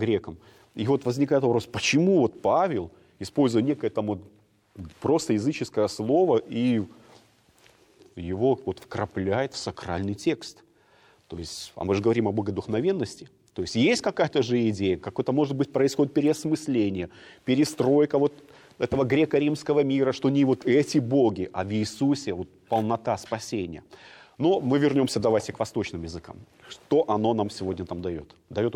грекам. И вот возникает вопрос, почему вот Павел, используя некое там вот просто языческое слово, и его вот вкрапляет в сакральный текст. То есть, а мы же говорим о богодухновенности. То есть какая-то же идея, какое-то, может быть, происходит переосмысление, перестройка вот этого греко-римского мира, что не вот эти боги, а в Иисусе вот полнота спасения. Но мы вернемся, давайте, к восточным языкам. Что оно нам сегодня там дает? Дает